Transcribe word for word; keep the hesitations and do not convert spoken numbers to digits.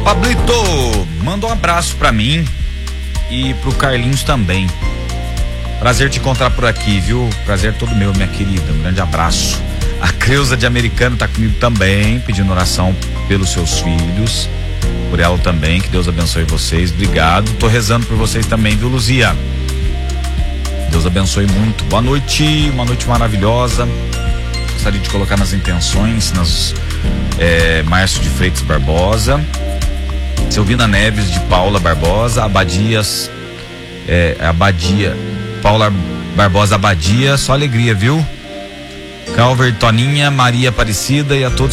Pablito, manda um abraço pra mim e pro Carlinhos também. Prazer te encontrar por aqui, viu? Prazer todo meu, minha querida. Um grande abraço. A Creuza de Americana tá comigo também, pedindo oração pelos seus filhos, por ela também, que Deus abençoe vocês. Obrigado. Tô rezando por vocês também, viu, Luzia? Deus abençoe muito. Boa noite, uma noite maravilhosa. Gostaria de colocar nas intenções, nas é, Márcio de Freitas Barbosa, Silvina Neves de Paula Barbosa, Abadias, é, Abadia, Paula Barbosa Abadia, só alegria, viu? Calver, Toninha, Maria Aparecida e a todos